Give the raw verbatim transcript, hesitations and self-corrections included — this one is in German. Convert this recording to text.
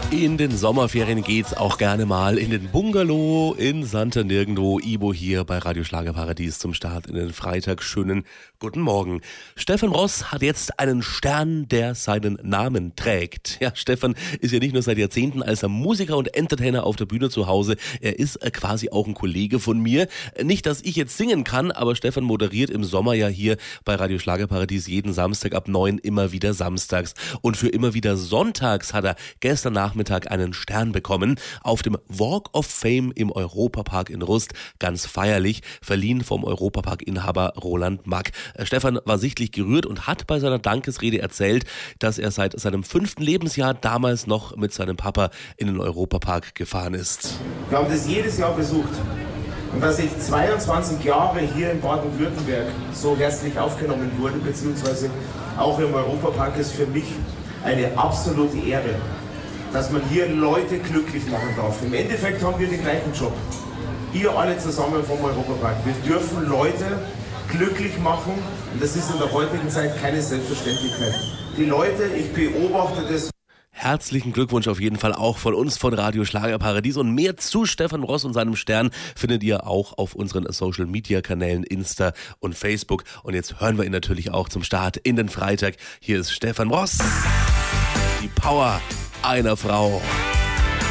In den Sommerferien geht's auch gerne mal in den Bungalow in Santa Nirgendwo. Ibo hier bei Radio Schlagerparadies zum Start in den Freitag. Schönen guten Morgen. Stefan Ross hat jetzt einen Stern, der seinen Namen trägt. Ja, Stefan ist ja nicht nur seit Jahrzehnten als Musiker und Entertainer auf der Bühne zu Hause. Er ist quasi auch ein Kollege von mir. Nicht, dass ich jetzt singen kann, aber Stefan moderiert im Sommer ja hier bei Radio Schlagerparadies jeden Samstag ab neun immer wieder samstags. Und für immer wieder sonntags hat er gestern Nachmittag einen Stern bekommen auf dem Walk of Fame im Europapark in Rust, ganz feierlich, verliehen vom Europapark-Inhaber Roland Mack. Stefan war sichtlich gerührt und hat bei seiner Dankesrede erzählt, dass er seit seinem fünften Lebensjahr damals noch mit seinem Papa in den Europapark gefahren ist. Wir haben das jedes Jahr besucht. Und dass ich zweiundzwanzig Jahre hier in Baden-Württemberg so herzlich aufgenommen wurde, beziehungsweise auch im Europapark, ist für mich eine absolute Ehre, dass man hier Leute glücklich machen darf. Im Endeffekt haben wir den gleichen Job. Ihr alle zusammen vom Europapark. Wir dürfen Leute glücklich machen und das ist in der heutigen Zeit keine Selbstverständlichkeit. Die Leute, ich beobachte das. Herzlichen Glückwunsch auf jeden Fall auch von uns von Radio Schlagerparadies und mehr zu Stefan Ross und seinem Stern findet ihr auch auf unseren Social Media Kanälen Insta und Facebook. Und jetzt hören wir ihn natürlich auch zum Start in den Freitag. Hier ist Stefan Ross. Die Power einer Frau.